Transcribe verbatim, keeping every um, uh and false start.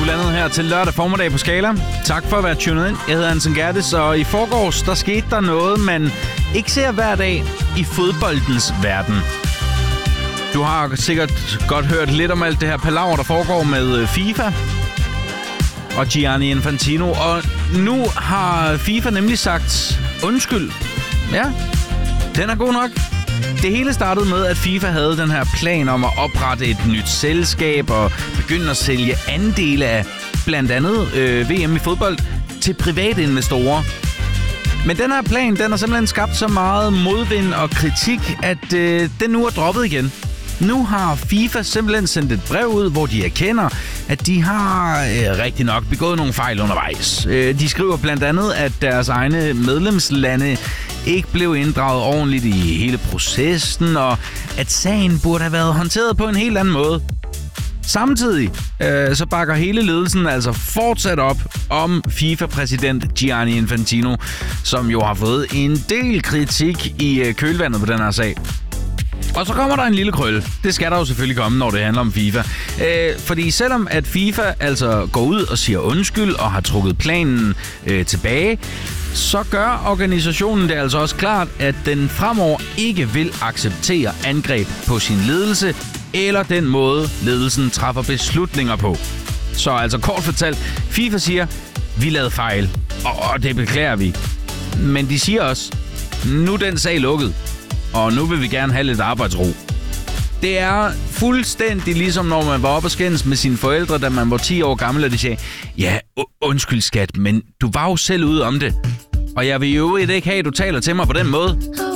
er landet her til lørdag formiddag på Skala. Tak for at være tunet ind. Jeg hedder Anton Gerdes, og i forgårs, der skete der noget, man ikke ser hver dag i fodboldens verden. Du har sikkert godt hørt lidt om alt det her palaver, der foregår med FIFA og Gianni Infantino. Og nu har FIFA nemlig sagt undskyld. Ja, den er god nok. Det hele startede med, at FIFA havde den her plan om at oprette et nyt selskab og begynde at sælge andele af blandt andet øh, V M i fodbold til private investorer. Men den her plan, den har simpelthen skabt så meget modvind og kritik, at øh, den nu er droppet igen. Nu har FIFA simpelthen sendt et brev ud, hvor de erkender, at de har øh, rigtig nok begået nogle fejl undervejs. Øh, de skriver blandt andet, at deres egne medlemslande ikke blev inddraget ordentligt i hele processen, og at sagen burde have været håndteret på en helt anden måde. Samtidig øh, så bakker hele ledelsen altså fortsat op om FIFA-præsident Gianni Infantino, som jo har fået en del kritik i øh, kølvandet på den her sag. Og så kommer der en lille krølle. Det skal der jo selvfølgelig komme, når det handler om FIFA. Øh, fordi selvom at FIFA altså går ud og siger undskyld og har trukket planen øh, tilbage, så gør organisationen det altså også klart, at den fremover ikke vil acceptere angreb på sin ledelse, eller den måde, ledelsen træffer beslutninger på. Så altså kort fortalt, FIFA siger, vi lavede fejl, og det beklager vi. Men de siger også, nu er den sag lukket, og nu vil vi gerne have lidt arbejdsro. Det er fuldstændig ligesom, når man var oppe og skændes med sine forældre, da man var ti år gammel, og de sagde, ja, undskyld skat, men du var jo selv ude om det. Og jeg vil jo ikke have, at du taler til mig på den måde.